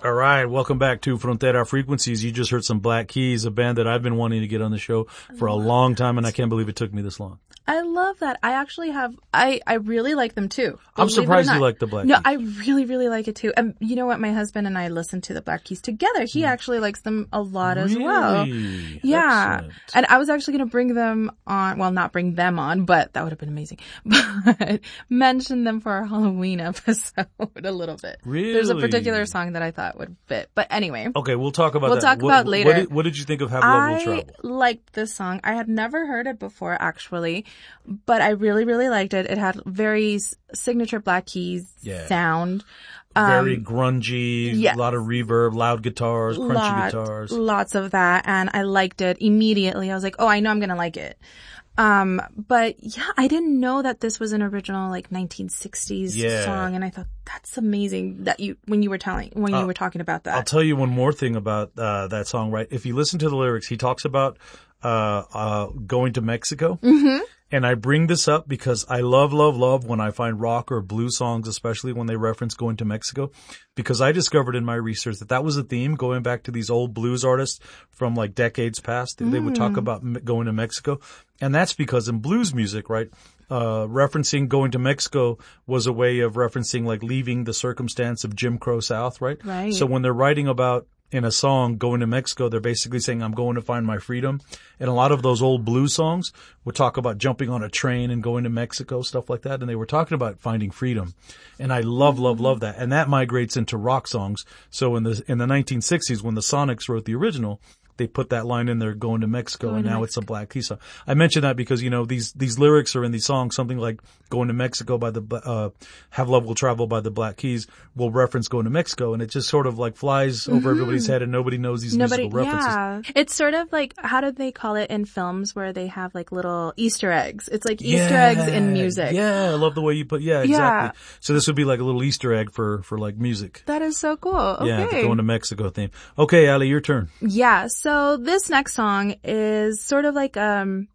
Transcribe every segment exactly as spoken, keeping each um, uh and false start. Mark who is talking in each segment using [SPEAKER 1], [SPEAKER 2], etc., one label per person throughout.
[SPEAKER 1] All right, welcome back to Frontera Frequencies. You just heard some Black Keys, a band that I've been wanting to get on the show for a long time, and I can't believe it took me this long.
[SPEAKER 2] I love that. I actually have, I, I really like them too.
[SPEAKER 1] I'm surprised you like the Black
[SPEAKER 2] no,
[SPEAKER 1] Keys.
[SPEAKER 2] No, I really, really like it too. And you know what? My husband and I listen to the Black Keys together. He mm. actually likes them a lot as
[SPEAKER 1] really?
[SPEAKER 2] well. Yeah.
[SPEAKER 1] Excellent.
[SPEAKER 2] And I was actually going to bring them on, well, not bring them on, but that would have been amazing. But mention them for our Halloween episode a little bit.
[SPEAKER 1] Really?
[SPEAKER 2] There's a particular song that I thought would fit. But anyway.
[SPEAKER 1] Okay, we'll talk about
[SPEAKER 2] we'll
[SPEAKER 1] that.
[SPEAKER 2] We'll talk
[SPEAKER 1] what,
[SPEAKER 2] about later.
[SPEAKER 1] What did, what did you think of Have Love Will Travel?
[SPEAKER 2] I liked this song. I had never heard it before, actually, but I really, really liked it. It had very signature Black Keys
[SPEAKER 1] yeah.
[SPEAKER 2] sound.
[SPEAKER 1] Very
[SPEAKER 2] um,
[SPEAKER 1] grungy, a
[SPEAKER 2] yes.
[SPEAKER 1] lot of reverb, loud guitars, crunchy
[SPEAKER 2] lot,
[SPEAKER 1] guitars.
[SPEAKER 2] Lots of that, and I liked it immediately. I was like, oh, I know I'm going to like it. Um, but yeah, I didn't know that this was an original like nineteen sixties
[SPEAKER 1] yeah.
[SPEAKER 2] song, and I thought that's amazing that you, when you were telling, when
[SPEAKER 1] uh,
[SPEAKER 2] you were talking about that.
[SPEAKER 1] I'll tell you one more thing about, uh, that song, right? If you listen to the lyrics, he talks about, uh, uh, going to Mexico.
[SPEAKER 2] Mm-hmm.
[SPEAKER 1] And I bring this up because I love, love, love when I find rock or blues songs, especially when they reference going to Mexico, because I discovered in my research that that was a theme going back to these old blues artists from like decades past. Mm. They would talk about going to Mexico. And that's because in blues music, right, uh, referencing going to Mexico was a way of referencing like leaving the circumstance of Jim Crow South, right?
[SPEAKER 2] Right.
[SPEAKER 1] So when they're writing about in a song going to Mexico, they're basically saying, I'm going to find my freedom. And a lot of those old blues songs would talk about jumping on a train and going to Mexico, stuff like that. And they were talking about finding freedom. And I love, love, love that. And that migrates into rock songs. So in the, in the nineteen sixties, when the Sonics wrote the original, they put that line in there, going to Mexico,
[SPEAKER 2] going
[SPEAKER 1] and
[SPEAKER 2] to
[SPEAKER 1] now
[SPEAKER 2] Mexico.
[SPEAKER 1] It's a Black Keys song. I mention that because, you know, these, these lyrics are in these songs, something like going to Mexico by the, uh, Have Love Will Travel by the Black Keys will reference going to Mexico, and it just sort of like flies over mm-hmm. everybody's head and nobody knows these
[SPEAKER 2] nobody,
[SPEAKER 1] musical references.
[SPEAKER 2] Yeah. It's sort of like, how do they call it in films where they have like little Easter eggs? It's like Easter
[SPEAKER 1] yeah,
[SPEAKER 2] eggs in music.
[SPEAKER 1] Yeah, I love the way you put, yeah, exactly. Yeah. So this would be like a little Easter egg for, for like music.
[SPEAKER 2] That is so cool. Okay.
[SPEAKER 1] Yeah, the going to Mexico theme. Okay, Ali, your turn.
[SPEAKER 2] Yeah, so this next song is sort of like um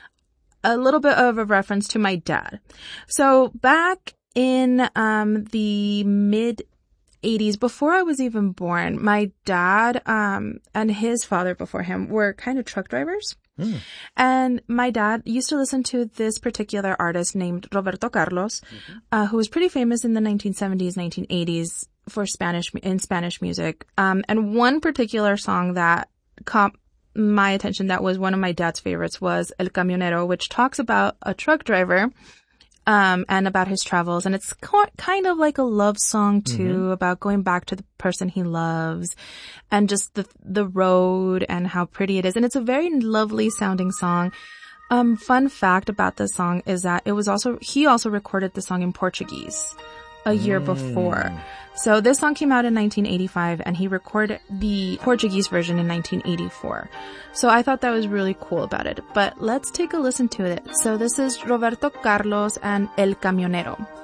[SPEAKER 2] a little bit of a reference to my dad. So back in um the mid eighties, before I was even born, my dad um and his father before him were kind of truck drivers. Mm. And my dad used to listen to this particular artist named Roberto Carlos, mm-hmm. uh, who was pretty famous in the nineteen seventies, nineteen eighties for Spanish, in Spanish music. Um, and one particular song that caught my attention that was one of my dad's favorites was El Camionero, which talks about a truck driver, um, and about his travels. And it's kind of like a love song too, mm-hmm. about going back to the person he loves and just the, the road and how pretty it is. And it's a very lovely sounding song. Um, fun fact about this song is that it was also, he also recorded the song in Portuguese a year mm. before. So this song came out in nineteen eighty-five and he recorded the Portuguese version in nineteen eighty-four. So I thought that was really cool about it. But let's take a listen to it. So this is Roberto Carlos and El Camionero.